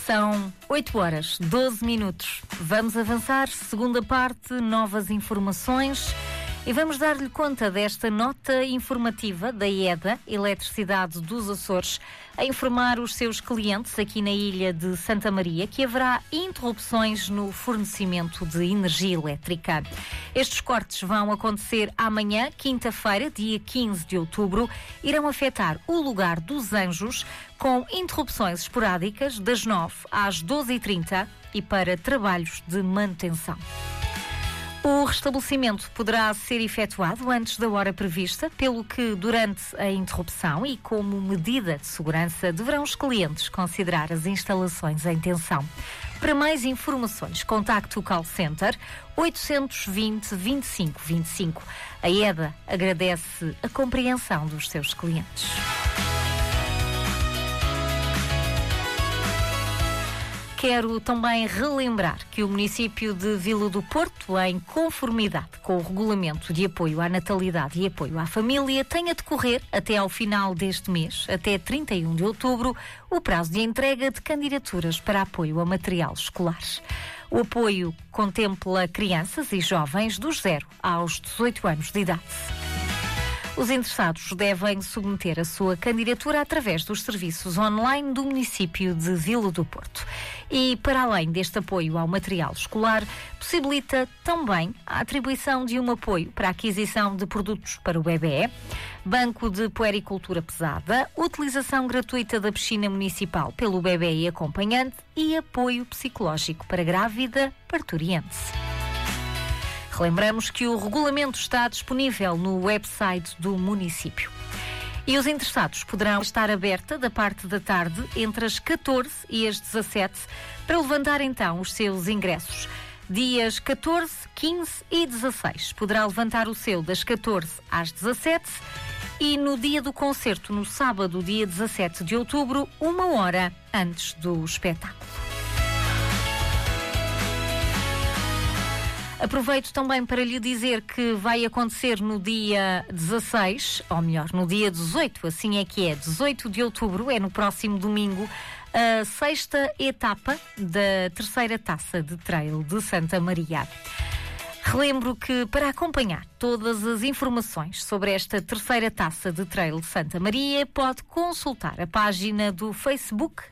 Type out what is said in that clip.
São 8 horas, 12 minutos. Vamos avançar, segunda parte, novas informações. E vamos dar-lhe conta desta nota informativa da EDA, Eletricidade dos Açores, a informar os seus clientes aqui na ilha de Santa Maria que haverá interrupções no fornecimento de energia elétrica. Estes cortes vão acontecer amanhã, quinta-feira, dia 15 de outubro, irão afetar o lugar dos Anjos, com interrupções esporádicas das 9 às 12h30 e para trabalhos de manutenção. O restabelecimento poderá ser efetuado antes da hora prevista, pelo que, durante a interrupção e como medida de segurança, deverão os clientes considerar as instalações em tensão. Para mais informações, contacte o call center 820 25 25. A EDA agradece a compreensão dos seus clientes. Quero também relembrar que o município de Vila do Porto, em conformidade com o Regulamento de Apoio à Natalidade e Apoio à Família, tem a decorrer até ao final deste mês, até 31 de outubro, o prazo de entrega de candidaturas para apoio a material escolar. O apoio contempla crianças e jovens dos 0 aos 18 anos de idade. Os interessados devem submeter a sua candidatura através dos serviços online do município de Vila do Porto. E, para além deste apoio ao material escolar, possibilita também a atribuição de um apoio para a aquisição de produtos para o bebê, banco de puericultura pesada, utilização gratuita da piscina municipal pelo bebê e acompanhante e apoio psicológico para grávida parturiente. Relembramos que o regulamento está disponível no website do município. E os interessados poderão estar aberta da parte da tarde entre as 14 e as 17 para levantar então os seus ingressos. Dias 14, 15 e 16 poderá levantar o seu das 14 às 17 e no dia do concerto, no sábado, dia 17 de outubro, 1 hora antes do espetáculo. Aproveito também para lhe dizer que vai acontecer no dia 16, ou melhor, no dia 18, assim é que é, 18 de outubro, é no próximo domingo, a 6ª etapa da 3ª Taça de Trail de Santa Maria. Relembro que para acompanhar todas as informações sobre esta 3ª Taça de Trail de Santa Maria, pode consultar a página do Facebook